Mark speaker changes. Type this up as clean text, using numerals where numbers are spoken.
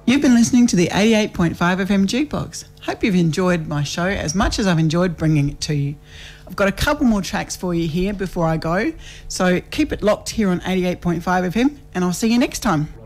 Speaker 1: You've been listening to the 88.5 FM Jukebox. Hope you've enjoyed my show as much as I've enjoyed bringing it to you. I've got a couple more tracks for you here before I go, so keep it locked here on 88.5 FM, and I'll see you next time.